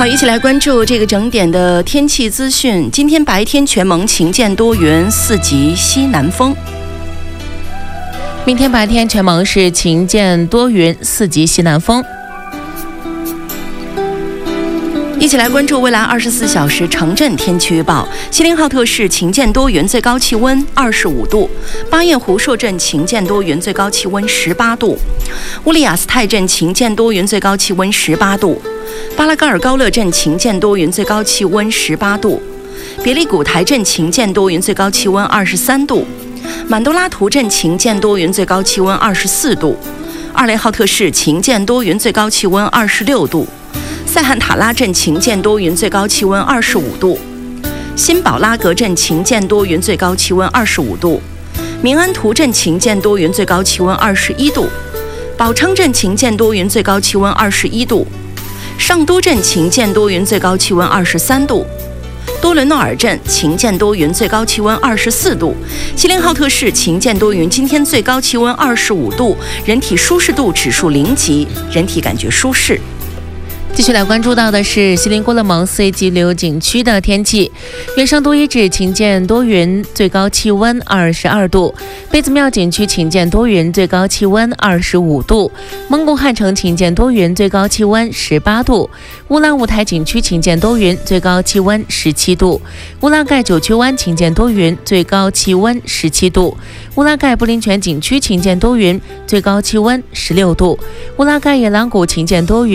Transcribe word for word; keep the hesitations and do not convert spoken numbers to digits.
好，一起来关注这个整点的天气资讯。今天白天全蒙晴间多云，四级西南风。 明天白天全蒙是晴间多云，四级西南风。 一起来关注未来二十四小时城镇天气预报。锡林浩特市晴间多云，最高气温二十五度；巴彦湖朔镇晴间多云，最高气温十八度；乌里雅斯泰镇晴间多云，最高气温十八度；巴拉嘎尔高乐镇晴间多云，最高气温十八度；别利古台镇晴间多云，最高气温二十三度；满多拉图镇晴间多云，最高气温二十四度；二雷浩特市晴间多云，最高气温二十六度；塞罕塔拉镇晴间多云，最高气温二十五度；新堡拉格镇晴间多云，最高气温二十五度；明安图镇晴间多云，最高气温二十一度；宝昌镇晴间多云，最高气温二十一度；上都镇晴间多云，最高气温二十三度；多伦诺尔镇晴间多云，最高气温二十四度；锡林浩特市晴间多云，今天最高气温二十五度，人体舒适度指数零级，人体感觉舒适。 继续来关注到的是锡林郭勒盟四 A 级旅游景区的天气。原上都遗址晴间多云，最高气温二十二度；贝子庙景区晴间多云，最高气温二十五度；蒙古汉城晴间多云，最高气温十八度；乌兰乌台景区晴间多云，最高气温十七度；乌拉盖九曲湾晴间多云，最高气温十七度；乌拉盖布林泉景区晴间多云，最高气温十六度；乌拉盖野狼谷晴间多云，